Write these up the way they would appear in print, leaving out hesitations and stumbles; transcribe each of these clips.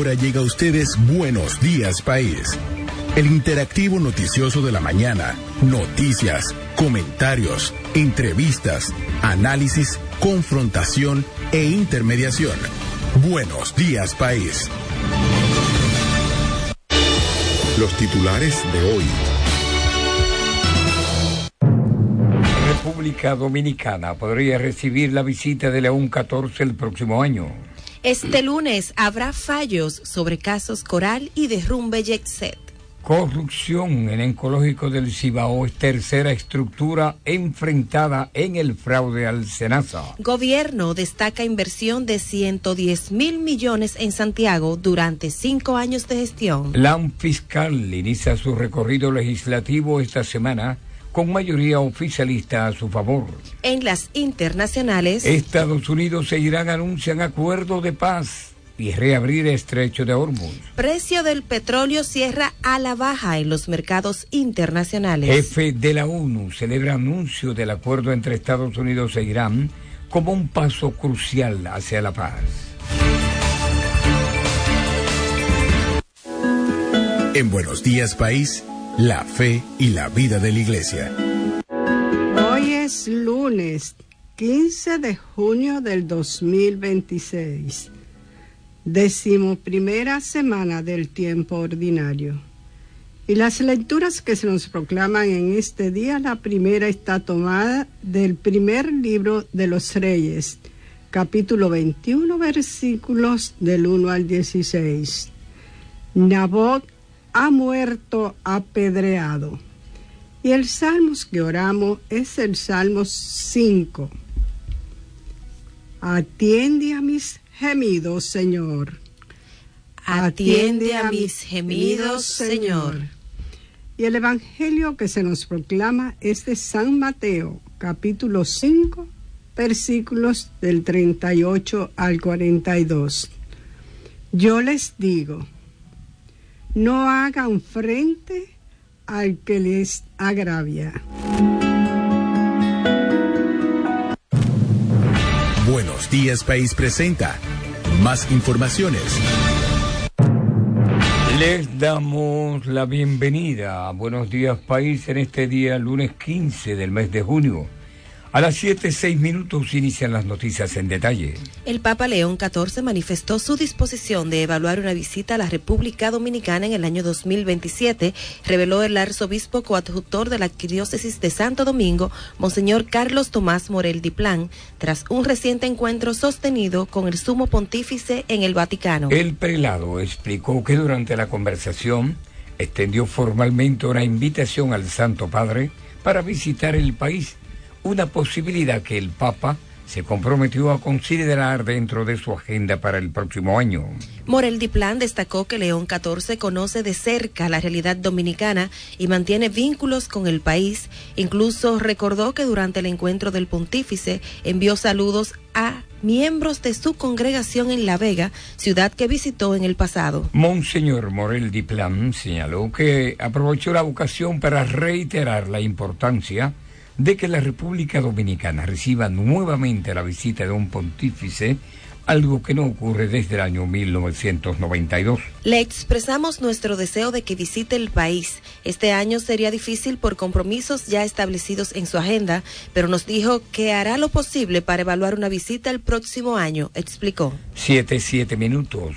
Ahora llega a ustedes Buenos Días País, el interactivo noticioso de la mañana. Noticias, comentarios, entrevistas, análisis, confrontación e intermediación. Buenos Días País. Los titulares de hoy. República Dominicana podría recibir la visita de León XIV el próximo año. Este lunes habrá fallos sobre casos Coral y derrumbe Yexet. Corrupción en Oncológico del Cibao es tercera estructura enfrentada en el fraude al SENASA. Gobierno destaca inversión de 110.000 millones en Santiago durante 5 años de gestión. La fiscal inicia su recorrido legislativo esta semana con mayoría oficialista a su favor. En las internacionales, Estados Unidos e Irán anuncian acuerdo de paz y reabrir estrecho de Hormuz. Precio del petróleo cierra a la baja en los mercados internacionales. Jefe de la ONU celebra anuncio del acuerdo entre Estados Unidos e Irán como un paso crucial hacia la paz. En Buenos Días País, la fe y la vida de la Iglesia. Hoy es lunes 15 de junio del 2026, 11ª semana del tiempo ordinario. Y las lecturas que se nos proclaman en este día, la primera está tomada del primer libro de los Reyes, capítulo 21, versículos del 1 al 16. Nabot ha muerto apedreado. Y el salmo que oramos es el Salmo 5. Atiende a mis gemidos, Señor. Atiende a mis gemidos, Señor. Y el evangelio que se nos proclama es de San Mateo, capítulo 5, versículos del 38 al 42. Yo les digo, no hagan frente al que les agravia. Buenos Días País presenta más informaciones. Les damos la bienvenida a Buenos Días País en este día, lunes 15 del mes de junio. A las 7:06 inician las noticias en detalle. El Papa León XIV manifestó su disposición de evaluar una visita a la República Dominicana en el año 2027, reveló el arzobispo coadjutor de la Arquidiócesis de Santo Domingo, Monseñor Carlos Tomás Morel Diplán, tras un reciente encuentro sostenido con el Sumo Pontífice en el Vaticano. El prelado explicó que durante la conversación extendió formalmente una invitación al Santo Padre para visitar el país, una posibilidad que el Papa se comprometió a considerar dentro de su agenda para el próximo año. Morel Diplán destacó que León XIV conoce de cerca la realidad dominicana y mantiene vínculos con el país. Incluso recordó que durante el encuentro del pontífice envió saludos a miembros de su congregación en La Vega, ciudad que visitó en el pasado. Monseñor Morel Diplán señaló que aprovechó la ocasión para reiterar la importancia de que la República Dominicana reciba nuevamente la visita de un pontífice, algo que no ocurre desde el año 1992. Le expresamos nuestro deseo de que visite el país. Este año sería difícil por compromisos ya establecidos en su agenda, pero nos dijo que hará lo posible para evaluar una visita el próximo año, explicó. 7:07.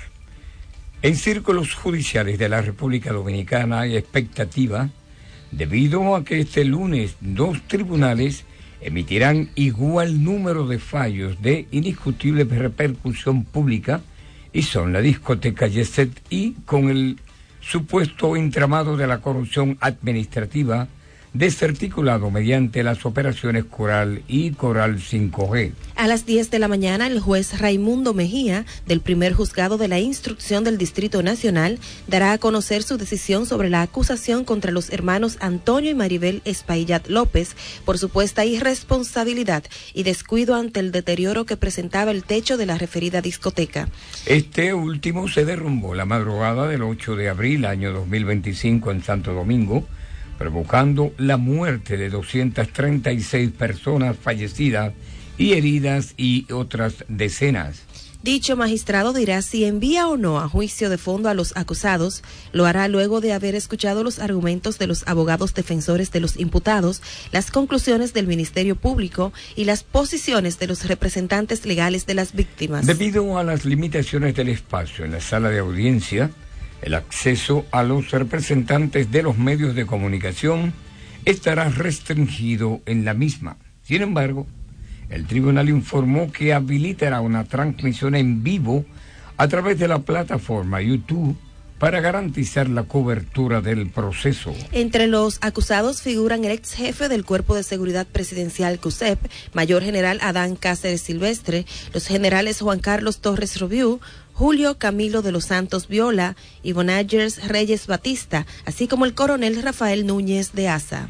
En círculos judiciales de la República Dominicana hay expectativa debido a que este lunes 2 tribunales emitirán igual número de fallos de indiscutible repercusión pública, y son la discoteca Yexet y con el supuesto entramado de la corrupción administrativa desarticulado mediante las operaciones Coral y Coral 5G. A las 10 de la mañana, el juez Raimundo Mejía, del primer juzgado de la instrucción del Distrito Nacional, dará a conocer su decisión sobre la acusación contra los hermanos Antonio y Maribel Espaillat López por supuesta irresponsabilidad y descuido ante el deterioro que presentaba el techo de la referida discoteca. Este último se derrumbó la madrugada del 8 de abril, año 2025, en Santo Domingo, provocando la muerte de 236 personas fallecidas y heridas y otras decenas. Dicho magistrado dirá si envía o no a juicio de fondo a los acusados. Lo hará luego de haber escuchado los argumentos de los abogados defensores de los imputados, las conclusiones del Ministerio Público y las posiciones de los representantes legales de las víctimas. Debido a las limitaciones del espacio en la sala de audiencia, el acceso a los representantes de los medios de comunicación estará restringido en la misma. Sin embargo, el tribunal informó que habilitará una transmisión en vivo a través de la plataforma YouTube para garantizar la cobertura del proceso. Entre los acusados figuran el ex jefe del Cuerpo de Seguridad Presidencial CUSEP, Mayor General Adán Cáceres Silvestre, los generales Juan Carlos Torres Rubiú, Julio Camilo de los Santos Viola y Bonagers Reyes Batista, así como el coronel Rafael Núñez de Asa.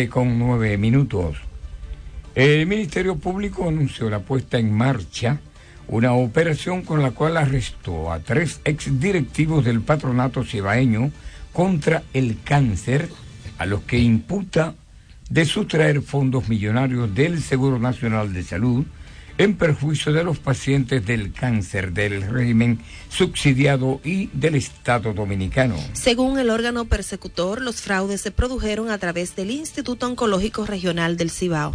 7:09. El Ministerio Público anunció la puesta en marcha una operación con la cual arrestó a 3 exdirectivos del patronato cibaeño contra el cáncer, a los que imputa de sustraer fondos millonarios del Seguro Nacional de Salud en perjuicio de los pacientes del cáncer del régimen subsidiado y del Estado Dominicano. Según el órgano persecutor, los fraudes se produjeron a través del Instituto Oncológico Regional del Cibao.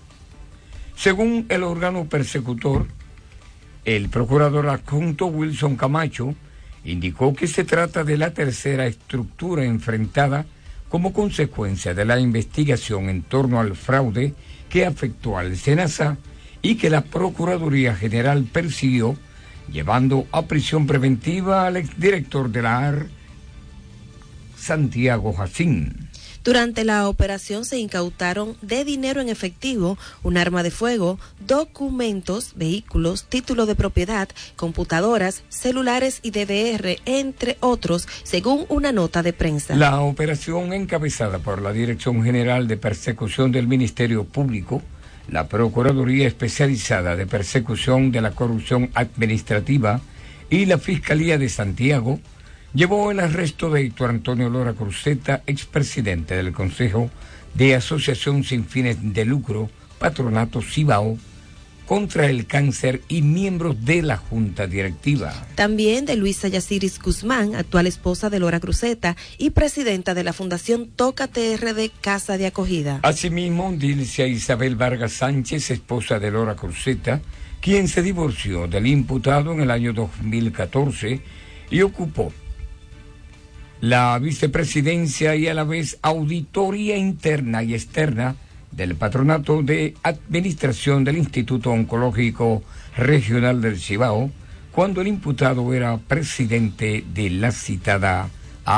Según el órgano persecutor, el procurador adjunto Wilson Camacho indicó que se trata de la tercera estructura enfrentada como consecuencia de la investigación en torno al fraude que afectó al SENASA y que la Procuraduría General persiguió, llevando a prisión preventiva al exdirector de la AR, Santiago Jacín. Durante la operación se incautaron de dinero en efectivo, un arma de fuego, documentos, vehículos, título de propiedad, computadoras, celulares y DVR, entre otros, según una nota de prensa. La operación, encabezada por la Dirección General de Persecución del Ministerio Público, la Procuraduría Especializada de Persecución de la Corrupción Administrativa y la Fiscalía de Santiago, llevó el arresto de Héctor Antonio Lora Cruzeta, expresidente del Consejo de Asociación Sin Fines de Lucro, Patronato Cibao, contra el cáncer y miembros de la Junta Directiva. También de Luisa Yaciris Guzmán, actual esposa de Lora Cruzeta y presidenta de la Fundación Toca TRD Casa de Acogida. Asimismo, Dilcia Isabel Vargas Sánchez, esposa de Lora Cruzeta, quien se divorció del imputado en el año 2014 y ocupó la vicepresidencia y a la vez auditoría interna y externa del Patronato de Administración del Instituto Oncológico Regional del Cibao, cuando el imputado era presidente de la citada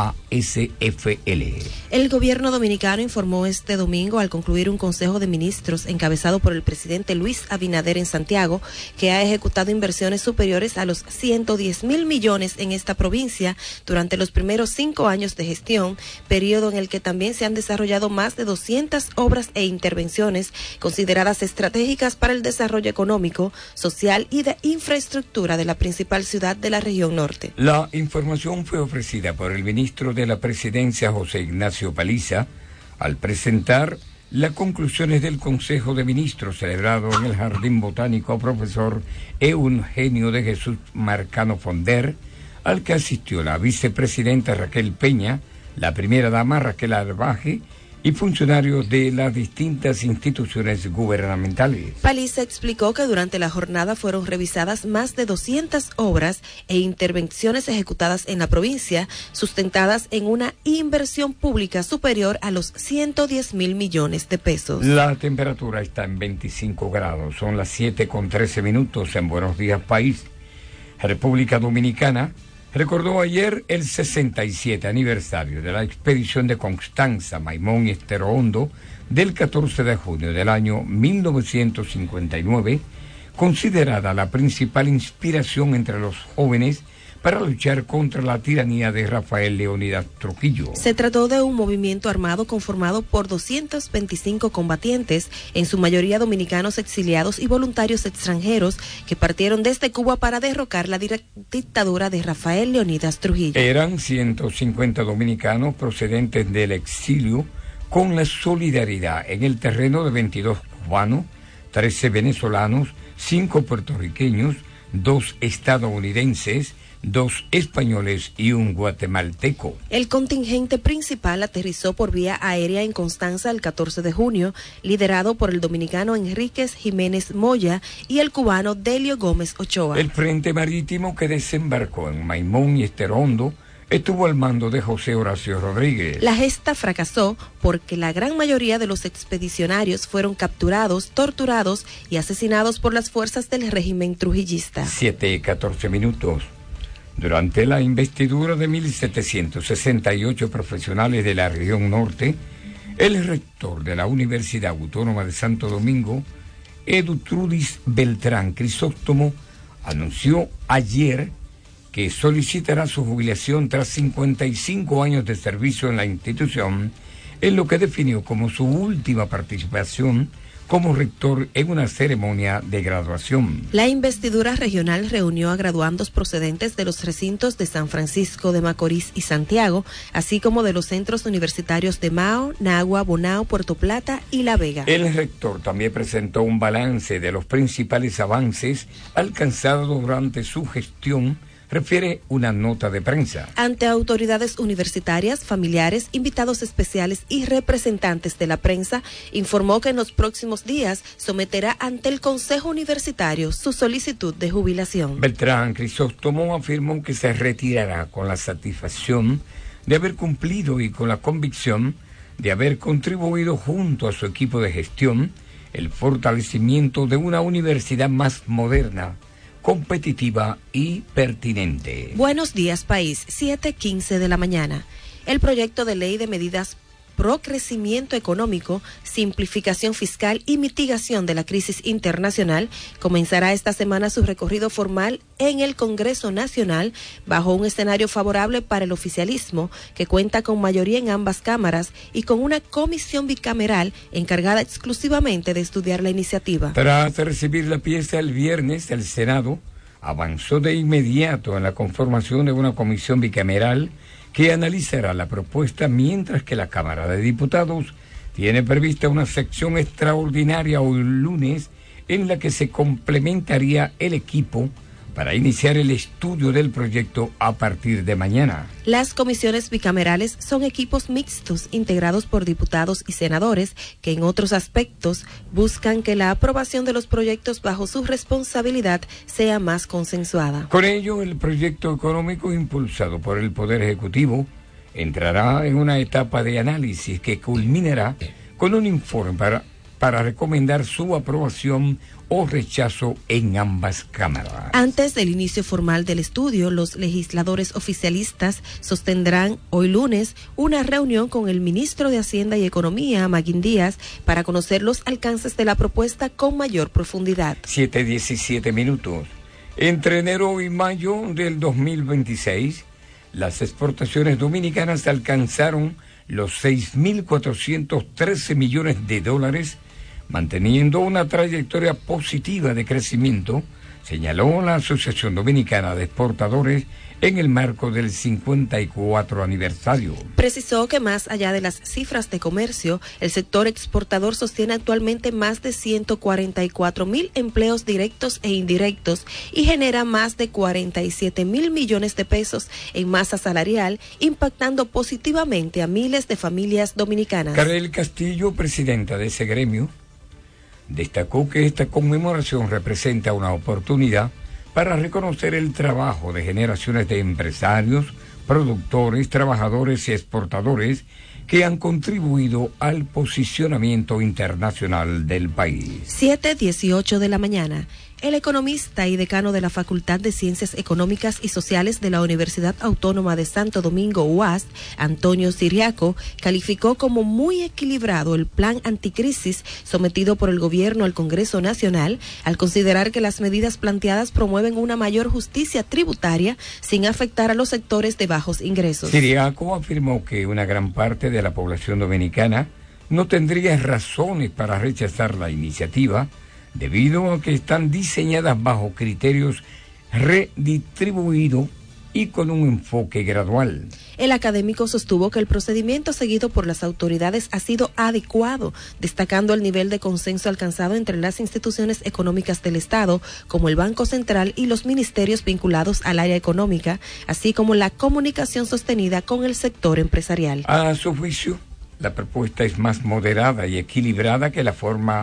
ASFL. El gobierno dominicano informó este domingo, al concluir un consejo de ministros encabezado por el presidente Luis Abinader en Santiago, que ha ejecutado inversiones superiores a los 110.000 millones en esta provincia durante los primeros 5 años de gestión, periodo en el que también se han desarrollado más de 200 obras e intervenciones consideradas estratégicas para el desarrollo económico, social y de infraestructura de la principal ciudad de la región norte. La información fue ofrecida por el ministro de la Presidencia, José Ignacio Paliza, al presentar las conclusiones del Consejo de Ministros celebrado en el Jardín Botánico profesor Eugenio de Jesús Marcano Fonder, al que asistió la vicepresidenta Raquel Peña, la primera dama Raquel Arbaje y funcionarios de las distintas instituciones gubernamentales. Paliza explicó que durante la jornada fueron revisadas más de 200 obras e intervenciones ejecutadas en la provincia, sustentadas en una inversión pública superior a los 110.000 millones de pesos. La temperatura está en 25 grados, son las 7:13 en Buenos Días País. República Dominicana recordó ayer el 67 aniversario de la expedición de Constanza, Maimón y Estero Hondo del 14 de junio del año 1959, considerada la principal inspiración entre los jóvenes para luchar contra la tiranía de Rafael Leónidas Trujillo. Se trató de un movimiento armado conformado por 225 combatientes, en su mayoría dominicanos exiliados y voluntarios extranjeros, que partieron desde Cuba para derrocar la dictadura de Rafael Leónidas Trujillo. Eran 150 dominicanos procedentes del exilio, con la solidaridad en el terreno de 22 cubanos, 13 venezolanos, 5 puertorriqueños, 2 estadounidenses, 2 españoles y un guatemalteco. El contingente principal aterrizó por vía aérea en Constanza el 14 de junio, liderado por el dominicano Enríquez Jiménez Moya y el cubano Delio Gómez Ochoa. El frente marítimo que desembarcó en Maimón y Esterondo estuvo al mando de José Horacio Rodríguez. La gesta fracasó porque la gran mayoría de los expedicionarios fueron capturados, torturados y asesinados por las fuerzas del régimen trujillista. 7:14. Durante la investidura de 1.768 profesionales de la región norte, el rector de la Universidad Autónoma de Santo Domingo, Edutrudis Beltrán Crisóstomo, anunció ayer que solicitará su jubilación tras 55 años de servicio en la institución, en lo que definió como su última participación como rector en una ceremonia de graduación. La investidura regional reunió a graduandos procedentes de los recintos de San Francisco de Macorís y Santiago, así como de los centros universitarios de Mao, Nagua, Bonao, Puerto Plata y La Vega. El rector también presentó un balance de los principales avances alcanzados durante su gestión, refiere una nota de prensa. Ante autoridades universitarias, familiares, invitados especiales y representantes de la prensa, informó que en los próximos días someterá ante el Consejo Universitario su solicitud de jubilación. Beltrán Crisóstomo afirmó que se retirará con la satisfacción de haber cumplido y con la convicción de haber contribuido junto a su equipo de gestión el fortalecimiento de una universidad más moderna, competitiva y pertinente. Buenos días, país. 7:15 de la mañana. El proyecto de ley de medidas pro crecimiento económico, simplificación fiscal y mitigación de la crisis internacional comenzará esta semana su recorrido formal en el Congreso Nacional bajo un escenario favorable para el oficialismo que cuenta con mayoría en ambas cámaras y con una comisión bicameral encargada exclusivamente de estudiar la iniciativa. Tras recibir la pieza el viernes, el Senado avanzó de inmediato en la conformación de una comisión bicameral que analizará la propuesta, mientras que la Cámara de Diputados tiene prevista una sección extraordinaria hoy lunes en la que se complementaría el equipo para iniciar el estudio del proyecto a partir de mañana. Las comisiones bicamerales son equipos mixtos integrados por diputados y senadores que en otros aspectos buscan que la aprobación de los proyectos bajo su responsabilidad sea más consensuada. Con ello, el proyecto económico impulsado por el Poder Ejecutivo entrará en una etapa de análisis que culminará con un informe para recomendar su aprobación o rechazo en ambas cámaras. Antes del inicio formal del estudio, los legisladores oficialistas sostendrán hoy lunes una reunión con el ministro de Hacienda y Economía, Maguín Díaz, para conocer los alcances de la propuesta con mayor profundidad. 7:17. Entre enero y mayo del 2026, las exportaciones dominicanas alcanzaron los 6.413 millones de dólares, manteniendo una trayectoria positiva de crecimiento, señaló la Asociación Dominicana de Exportadores en el marco del 54 aniversario. Precisó que más allá de las cifras de comercio, el sector exportador sostiene actualmente más de 144,000 empleos directos e indirectos y genera más de 47,000 millones de pesos en masa salarial, impactando positivamente a miles de familias dominicanas. Karel Castillo, presidenta de ese gremio, destacó que esta conmemoración representa una oportunidad para reconocer el trabajo de generaciones de empresarios, productores, trabajadores y exportadores que han contribuido al posicionamiento internacional del país. 7:18 de la mañana. El economista y decano de la Facultad de Ciencias Económicas y Sociales de la Universidad Autónoma de Santo Domingo, UAS, Antonio Siriaco, calificó como muy equilibrado el plan anticrisis sometido por el gobierno al Congreso Nacional, al considerar que las medidas planteadas promueven una mayor justicia tributaria sin afectar a los sectores de bajos ingresos. Siriaco afirmó que una gran parte de la población dominicana no tendría razones para rechazar la iniciativa, debido a que están diseñadas bajo criterios redistribuidos y con un enfoque gradual. El académico sostuvo que el procedimiento seguido por las autoridades ha sido adecuado, destacando el nivel de consenso alcanzado entre las instituciones económicas del Estado, como el Banco Central y los ministerios vinculados al área económica, así como la comunicación sostenida con el sector empresarial. A su juicio, la propuesta es más moderada y equilibrada que la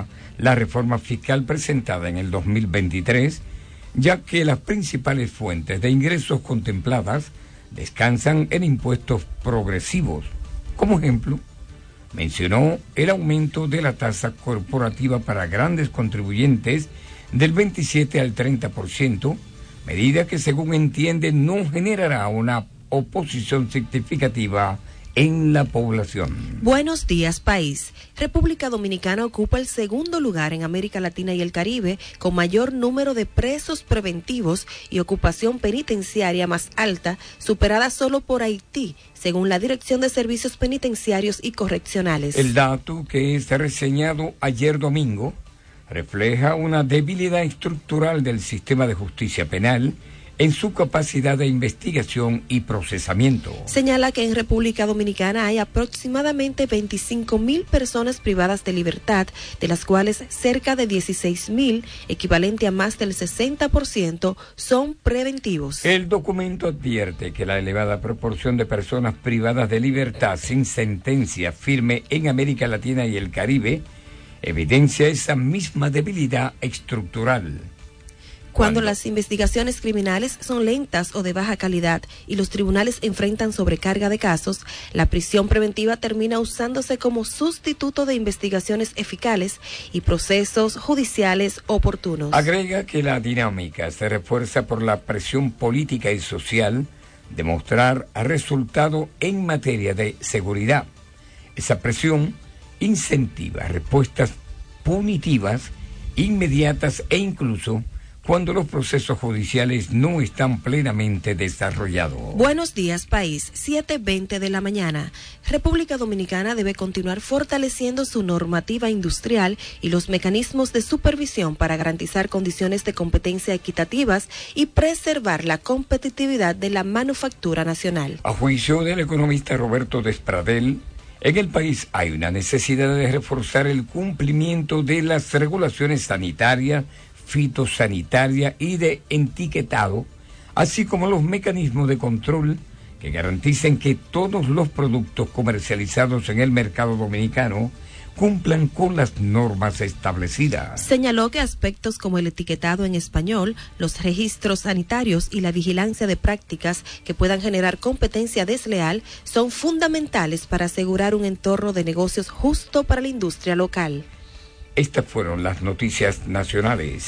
reforma fiscal presentada en el 2023, ya que las principales fuentes de ingresos contempladas descansan en impuestos progresivos. Como ejemplo, mencionó el aumento de la tasa corporativa para grandes contribuyentes del 27 al 30%, medida que según entiende no generará una oposición significativa en la población. Buenos días, país. República Dominicana ocupa el segundo lugar en América Latina y el Caribe con mayor número de presos preventivos y ocupación penitenciaria más alta, superada solo por Haití, según la Dirección de Servicios Penitenciarios y Correccionales. El dato, que es reseñado ayer domingo, refleja una debilidad estructural del sistema de justicia penal en su capacidad de investigación y procesamiento. Señala que en República Dominicana hay aproximadamente 25.000 personas privadas de libertad, de las cuales cerca de 16.000, equivalente a más del 60%, son preventivos. El documento advierte que la elevada proporción de personas privadas de libertad sin sentencia firme en América Latina y el Caribe evidencia esa misma debilidad estructural. Cuando las investigaciones criminales son lentas o de baja calidad y los tribunales enfrentan sobrecarga de casos, la prisión preventiva termina usándose como sustituto de investigaciones eficaces y procesos judiciales oportunos. Agrega que la dinámica se refuerza por la presión política y social de mostrar resultado en materia de seguridad. Esa presión incentiva respuestas punitivas, inmediatas e incluso cuando los procesos judiciales no están plenamente desarrollados. Buenos días, país. 7:20 de la mañana. República Dominicana debe continuar fortaleciendo su normativa industrial y los mecanismos de supervisión para garantizar condiciones de competencia equitativas y preservar la competitividad de la manufactura nacional. A juicio del economista Roberto Despradel, en el país hay una necesidad de reforzar el cumplimiento de las regulaciones sanitarias, fitosanitaria y de etiquetado, así como los mecanismos de control que garanticen que todos los productos comercializados en el mercado dominicano cumplan con las normas establecidas. Señaló que aspectos como el etiquetado en español, los registros sanitarios y la vigilancia de prácticas que puedan generar competencia desleal son fundamentales para asegurar un entorno de negocios justo para la industria local. Estas fueron las noticias nacionales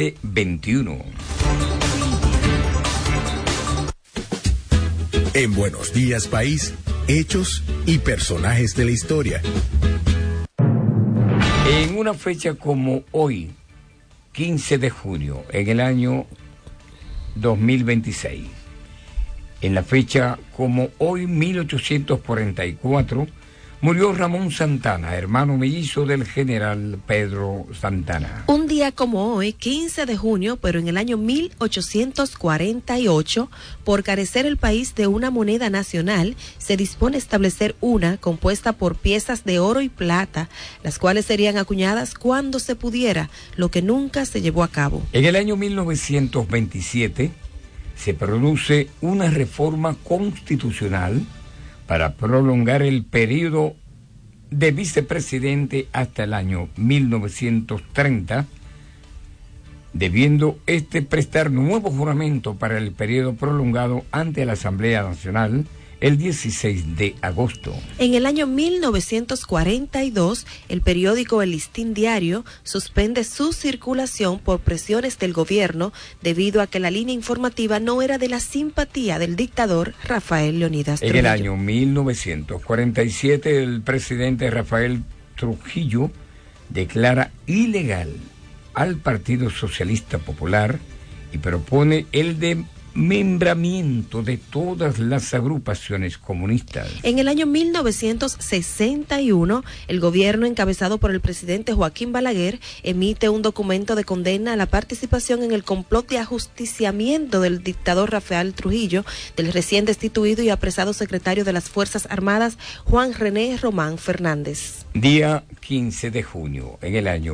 7:21. En Buenos Días, País, hechos y personajes de la historia. En una fecha como hoy, 15 de junio, en el año 2026, en la fecha como hoy, 1844, murió Ramón Santana, hermano mellizo del general Pedro Santana. Un día como hoy, 15 de junio, pero en el año 1848, por carecer el país de una moneda nacional, se dispone a establecer una compuesta por piezas de oro y plata, las cuales serían acuñadas cuando se pudiera, lo que nunca se llevó a cabo. En el año 1927 se produce una reforma constitucional para prolongar el periodo de vicepresidente hasta el año 1930, debiendo prestar nuevo juramento para el periodo prolongado ante la Asamblea Nacional el 16 de agosto. En el año 1942, el periódico El Listín Diario suspende su circulación por presiones del gobierno debido a que la línea informativa no era de la simpatía del dictador Rafael Leónidas Trujillo. En el año 1947, el presidente Rafael Trujillo declara ilegal al Partido Socialista Popular y propone el de desmembramiento de todas las agrupaciones comunistas. En el año 1961, el gobierno encabezado por el presidente Joaquín Balaguer emite un documento de condena a la participación en el complot de ajusticiamiento del dictador Rafael Trujillo, del recién destituido y apresado secretario de las Fuerzas Armadas Juan René Román Fernández. Día 15 de junio, en el año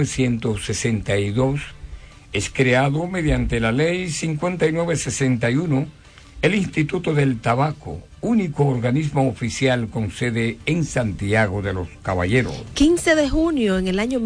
1962, es creado mediante la Ley 5961 el Instituto del Tabaco, único organismo oficial con sede en Santiago de los Caballeros. 15 de junio, en el año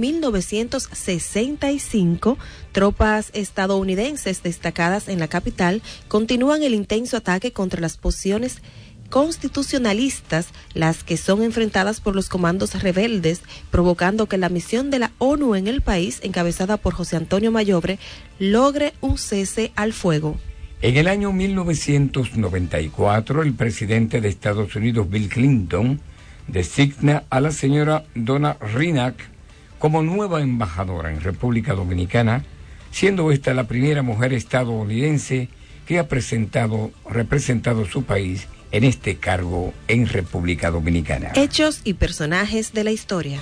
1965, tropas estadounidenses destacadas en la capital continúan el intenso ataque contra las posiciones constitucionalistas, las que son enfrentadas por los comandos rebeldes, provocando que la misión de la ONU en el país, encabezada por José Antonio Mayobre, logre un cese al fuego. En el año 1994, el presidente de Estados Unidos, Bill Clinton, designa a la señora Donna Rinnack como nueva embajadora en República Dominicana, siendo esta la primera mujer estadounidense que ha representado su país en este cargo en República Dominicana. Hechos y personajes de la historia.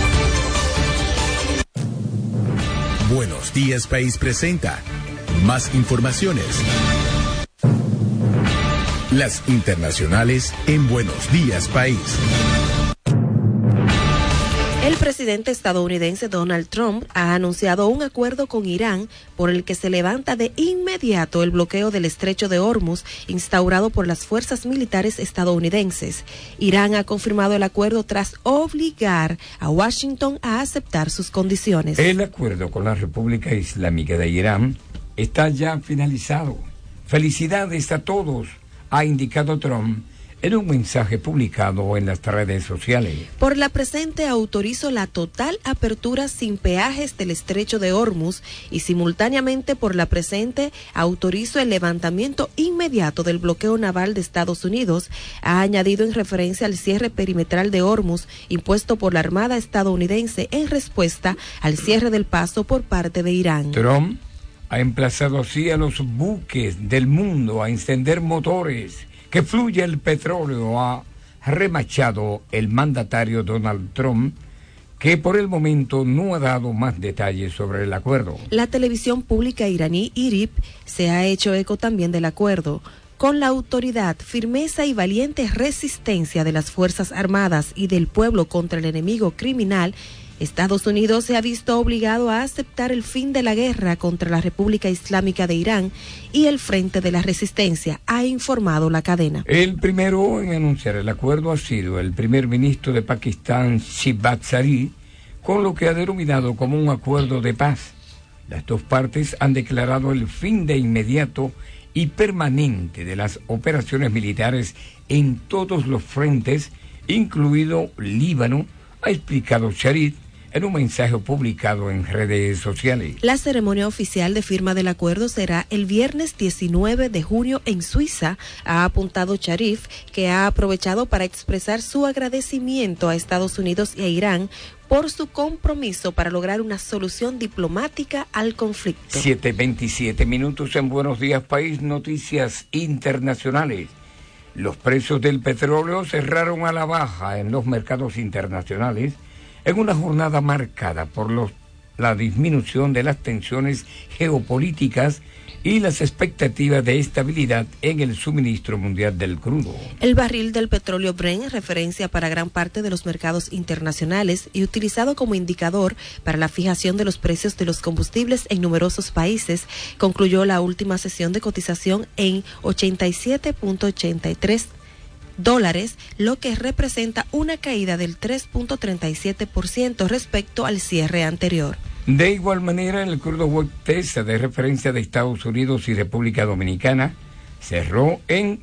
Buenos Días País presenta más informaciones. Las internacionales en Buenos Días País. El presidente estadounidense Donald Trump ha anunciado un acuerdo con Irán por el que se levanta de inmediato el bloqueo del estrecho de Hormuz instaurado por las fuerzas militares estadounidenses. Irán ha confirmado el acuerdo tras obligar a Washington a aceptar sus condiciones. El acuerdo con la República Islámica de Irán está ya finalizado. Felicidades a todos, ha indicado Trump en un mensaje publicado en las redes sociales. Por la presente autorizo la total apertura sin peajes del estrecho de Hormuz y simultáneamente por la presente autorizo el levantamiento inmediato del bloqueo naval de Estados Unidos, ha añadido en referencia al cierre perimetral de Hormuz impuesto por la Armada estadounidense en respuesta al cierre del paso por parte de Irán. Trump ha emplazado así a los buques del mundo a encender motores, que fluya el petróleo, ha remachado el mandatario Donald Trump, que por el momento no ha dado más detalles sobre el acuerdo. La televisión pública iraní IRIB se ha hecho eco también del acuerdo. Con la autoridad, firmeza y valiente resistencia de las Fuerzas Armadas y del pueblo contra el enemigo criminal, Estados Unidos se ha visto obligado a aceptar el fin de la guerra contra la República Islámica de Irán y el Frente de la Resistencia, ha informado la cadena. El primero en anunciar el acuerdo ha sido el primer ministro de Pakistán, Shehbaz Sharif, con lo que ha denominado como un acuerdo de paz. Las dos partes han declarado el fin de inmediato y permanente de las operaciones militares en todos los frentes, incluido Líbano, ha explicado Sharif en un mensaje publicado en redes sociales. La ceremonia oficial de firma del acuerdo será el viernes 19 de junio en Suiza, ha apuntado Sharif, que ha aprovechado para expresar su agradecimiento a Estados Unidos y a Irán por su compromiso para lograr una solución diplomática al conflicto. 7:27 minutos en Buenos Días País, noticias internacionales. Los precios del petróleo cerraron a la baja en los mercados internacionales en una jornada marcada por la disminución de las tensiones geopolíticas y las expectativas de estabilidad en el suministro mundial del crudo. El barril del petróleo Brent, referencia para gran parte de los mercados internacionales y utilizado como indicador para la fijación de los precios de los combustibles en numerosos países, concluyó la última sesión de cotización en $87.83, lo que representa una caída del 3.37% respecto al cierre anterior. De igual manera, el crudo West Texas de referencia de Estados Unidos y República Dominicana cerró en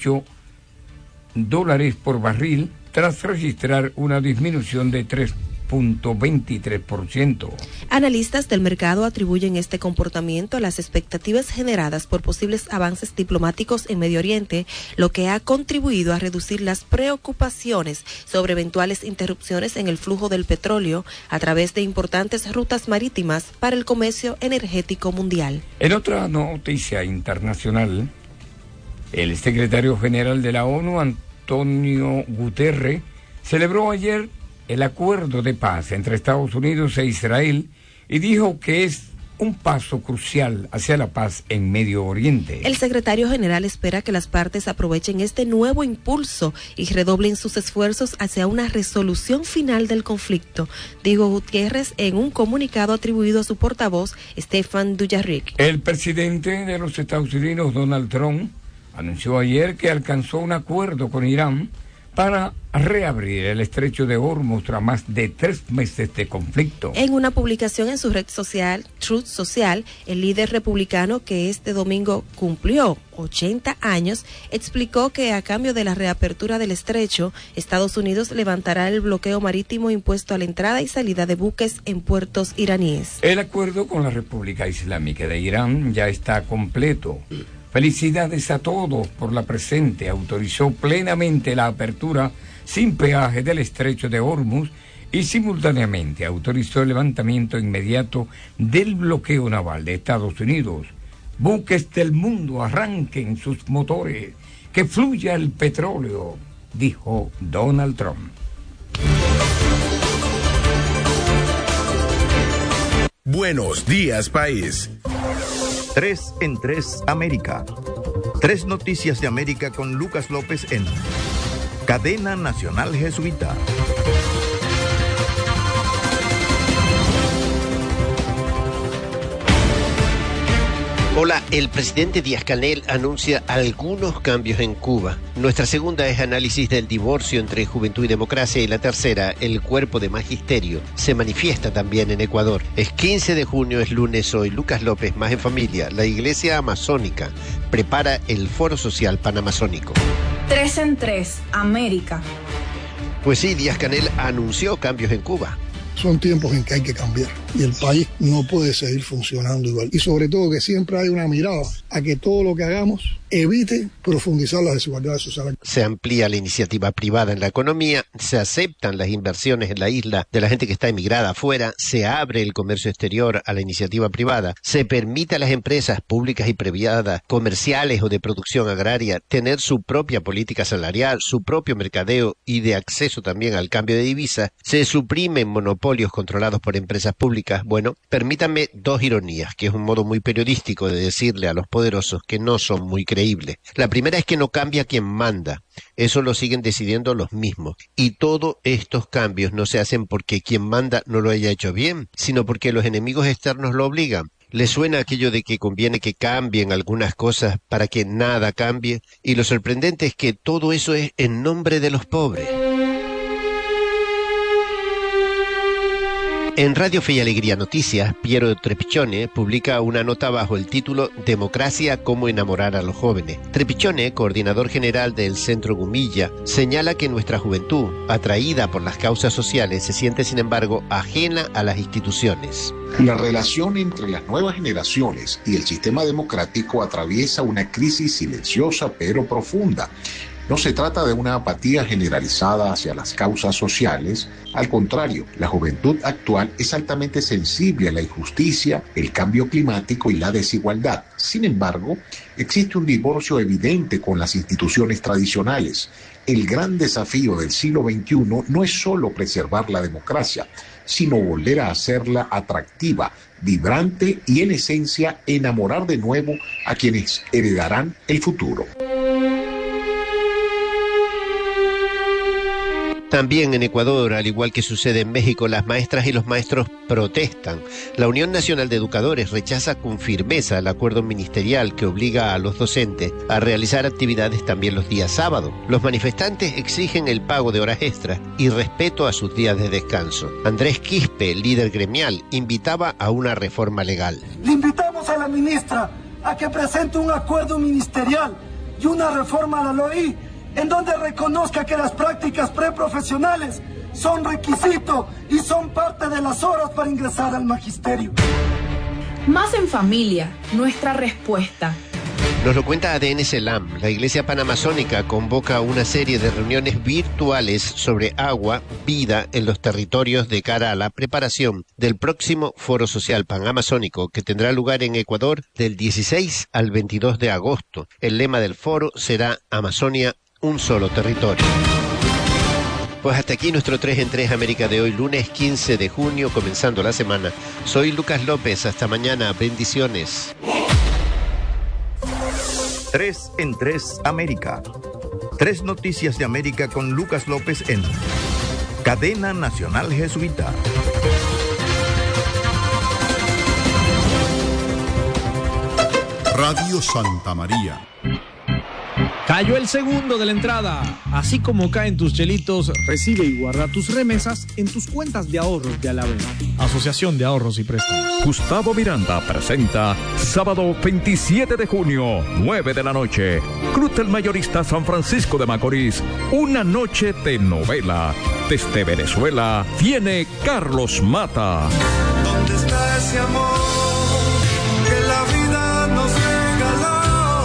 $84.88 por barril, tras registrar una disminución de 3 0.23%. Analistas del mercado atribuyen este comportamiento a las expectativas generadas por posibles avances diplomáticos en Medio Oriente, lo que ha contribuido a reducir las preocupaciones sobre eventuales interrupciones en el flujo del petróleo a través de importantes rutas marítimas para el comercio energético mundial. En otra noticia internacional, el secretario general de la ONU, Antonio Guterres, celebró ayer el acuerdo de paz entre Estados Unidos e Israel y dijo que es un paso crucial hacia la paz en Medio Oriente. El secretario general espera que las partes aprovechen este nuevo impulso y redoblen sus esfuerzos hacia una resolución final del conflicto, dijo Gutiérrez en un comunicado atribuido a su portavoz, Stefan Dujarric. El presidente de los Estados Unidos, Donald Trump, anunció ayer que alcanzó un acuerdo con Irán para reabrir el estrecho de Hormuz tras más de 3 meses de conflicto. En una publicación en su red social, Truth Social, el líder republicano que este domingo cumplió 80 años, explicó que a cambio de la reapertura del estrecho, Estados Unidos levantará el bloqueo marítimo impuesto a la entrada y salida de buques en puertos iraníes. El acuerdo con la República Islámica de Irán ya está completo. Felicidades a todos por la presente. Autorizó plenamente la apertura sin peaje del estrecho de Hormuz y simultáneamente autorizó el levantamiento inmediato del bloqueo naval de Estados Unidos. Buques del mundo, arranquen sus motores, que fluya el petróleo, dijo Donald Trump. Buenos días, país. 3 en 3 América. 3 noticias de América con Lucas López en Cadena Nacional Jesuita. Hola, el presidente Díaz-Canel anuncia algunos cambios en Cuba. Nuestra segunda es análisis del divorcio entre Juventud y Democracia, y la tercera, el cuerpo de magisterio, se manifiesta también en Ecuador. Es 15 de junio, es lunes hoy. Lucas López, Más en Familia. La Iglesia Amazónica prepara el Foro Social Panamazónico. 3 en 3, América. Pues sí, Díaz-Canel anunció cambios en Cuba. Son tiempos en que hay que cambiar y el país no puede seguir funcionando igual. Y sobre todo que siempre hay una mirada a que todo lo que hagamos evite profundizar las desigualdades sociales. Se amplía la iniciativa privada en la economía, se aceptan las inversiones en la isla de la gente que está emigrada afuera, se abre el comercio exterior a la iniciativa privada, se permite a las empresas públicas y privadas, comerciales o de producción agraria, tener su propia política salarial, su propio mercadeo y de acceso también al cambio de divisas, se suprimen monopolios controlados por empresas públicas. Bueno, permítanme 2 ironías, que es un modo muy periodístico de decirle a los poderosos que no son muy creíbles. La primera es que no cambia quien manda, eso lo siguen decidiendo los mismos, y todos estos cambios no se hacen porque quien manda no lo haya hecho bien, sino porque los enemigos externos lo obligan. ¿Les suena aquello de que conviene que cambien algunas cosas para que nada cambie? Y lo sorprendente es que todo eso es en nombre de los pobres. En Radio Fe y Alegría Noticias, Piero Trepichone publica una nota bajo el título Democracia, cómo enamorar a los jóvenes. Trepichone, coordinador general del Centro Gumilla, señala que nuestra juventud, atraída por las causas sociales, se siente sin embargo ajena a las instituciones. La relación entre las nuevas generaciones y el sistema democrático atraviesa una crisis silenciosa pero profunda. No se trata de una apatía generalizada hacia las causas sociales, al contrario, la juventud actual es altamente sensible a la injusticia, el cambio climático y la desigualdad. Sin embargo, existe un divorcio evidente con las instituciones tradicionales. El gran desafío del siglo XXI no es solo preservar la democracia, sino volver a hacerla atractiva, vibrante y en esencia enamorar de nuevo a quienes heredarán el futuro. También en Ecuador, al igual que sucede en México, las maestras y los maestros protestan. La Unión Nacional de Educadores rechaza con firmeza el acuerdo ministerial que obliga a los docentes a realizar actividades también los días sábados. Los manifestantes exigen el pago de horas extras y respeto a sus días de descanso. Andrés Quispe, líder gremial, invitaba a una reforma legal. Le invitamos a la ministra a que presente un acuerdo ministerial y una reforma a la LOI en donde reconozca que las prácticas preprofesionales son requisito y son parte de las horas para ingresar al magisterio. Más en familia, nuestra respuesta. Nos lo cuenta ADN Selam. La Iglesia Panamazónica convoca una serie de reuniones virtuales sobre agua, vida en los territorios de cara a la preparación del próximo Foro Social Panamazónico que tendrá lugar en Ecuador del 16 al 22 de agosto. El lema del foro será Amazonia, un solo territorio. Pues hasta aquí nuestro 3 en 3 América de hoy, lunes 15 de junio, comenzando la semana. Soy Lucas López, hasta mañana, bendiciones. 3 en 3 América. 3 noticias de América con Lucas López en Cadena Nacional Jesuita. Radio Santa María. Cayó el segundo de la entrada. Así como caen tus chelitos, recibe y guarda tus remesas en tus cuentas de ahorros de Alavena. Asociación de Ahorros y Préstamos. Gustavo Miranda presenta sábado 27 de junio, 9 de la noche. Club del Mayorista San Francisco de Macorís. Una noche de novela. Desde Venezuela viene Carlos Mata. ¿Dónde está ese amor que la vida nos regaló?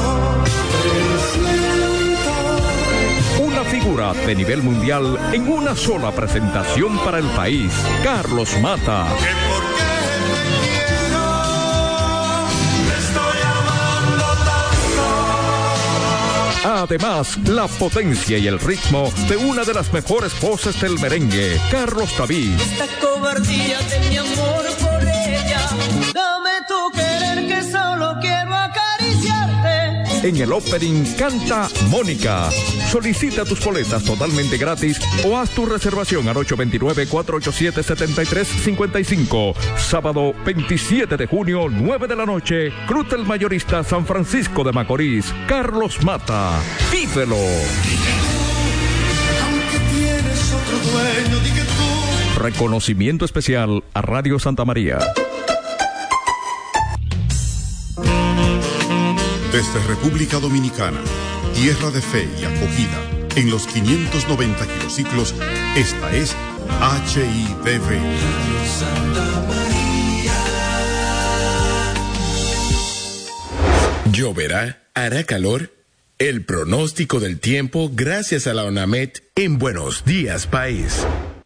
Una figura de nivel mundial en una sola presentación para el país. Carlos Mata. Además, la potencia y el ritmo de una de las mejores voces del merengue, Carlos David. Esta cobardía de mi amor por ella, dame tu querer que solo quiero acariciarte. En el opening canta Mónica. Solicita tus boletas totalmente gratis o haz tu reservación al 829-487-7355. Sábado 27 de junio, 9 de la noche, Cruz del Mayorista San Francisco de Macorís. Carlos Mata. ¡Vívelo! Aunque tienes otro dueño, di que tú. Reconocimiento especial a Radio Santa María. Desde República Dominicana, tierra de fe y acogida, en los 590 kilociclos, esta es HIDV. ¿Lloverá? ¿Hará calor? El pronóstico del tiempo gracias a la ONAMED en Buenos Días País.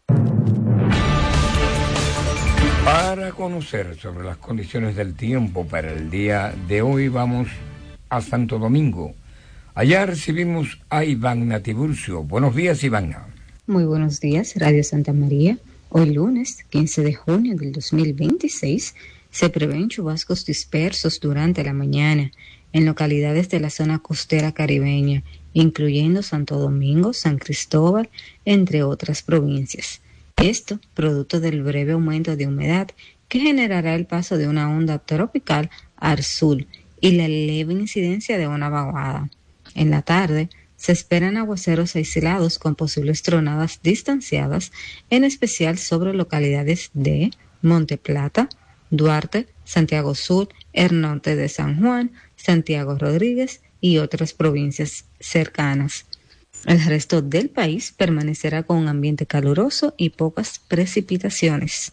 Para conocer sobre las condiciones del tiempo para el día de hoy, vamos a Santo Domingo. Allá recibimos a Ivana Tiburcio. Buenos días, Ivana. Muy buenos días, Radio Santa María. Hoy lunes, 15 de junio del 2026, se prevén chubascos dispersos durante la mañana en localidades de la zona costera caribeña, incluyendo Santo Domingo, San Cristóbal, entre otras provincias. Esto producto del breve aumento de humedad que generará el paso de una onda tropical al sur y la leve incidencia de una vaguada. En la tarde se esperan aguaceros aislados con posibles tronadas distanciadas, en especial sobre localidades de Monte Plata, Duarte, Santiago Sur, el norte de San Juan, Santiago Rodríguez y otras provincias cercanas. El resto del país permanecerá con un ambiente caluroso y pocas precipitaciones.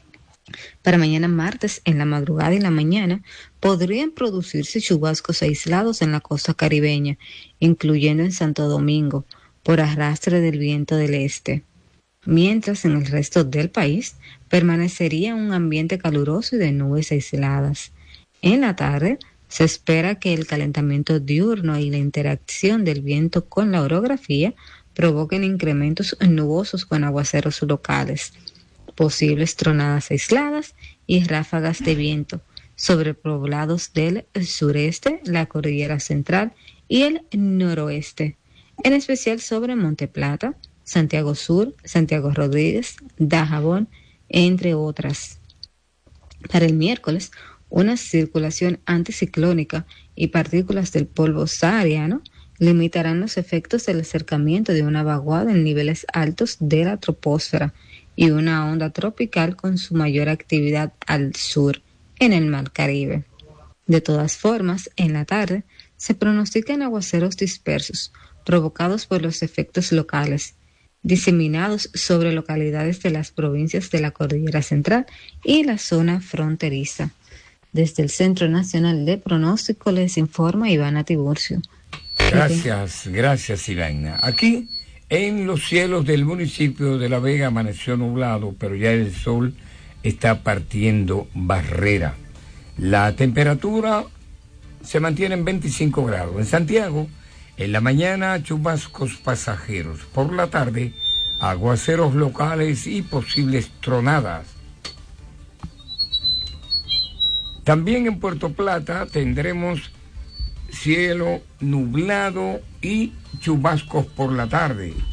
Para mañana martes, en la madrugada y la mañana, podrían producirse chubascos aislados en la costa caribeña, incluyendo en Santo Domingo, por arrastre del viento del este. Mientras en el resto del país permanecería un ambiente caluroso y de nubes aisladas. En la tarde, se espera que el calentamiento diurno y la interacción del viento con la orografía provoquen incrementos nubosos con aguaceros locales, posibles tronadas aisladas y ráfagas de viento sobre poblados del sureste, la cordillera central y el noroeste, en especial sobre Monte Plata, Santiago Sur, Santiago Rodríguez, Dajabón, entre otras. Para el miércoles, una circulación anticiclónica y partículas del polvo sahariano limitarán los efectos del acercamiento de una vaguada en niveles altos de la troposfera y una onda tropical con su mayor actividad al sur, en el Mar Caribe. De todas formas, en la tarde se pronostican aguaceros dispersos provocados por los efectos locales, diseminados sobre localidades de las provincias de la Cordillera Central y la zona fronteriza. Desde el Centro Nacional de Pronóstico les informa Ivana Tiburcio. Gracias Ivana. Aquí en los cielos del municipio de La Vega amaneció nublado, pero ya el sol está partiendo barrera. La temperatura se mantiene en 25 grados. En Santiago, en la mañana, chubascos pasajeros. Por la tarde, aguaceros locales y posibles tronadas. También en Puerto Plata tendremos cielo nublado y chubascos por la tarde.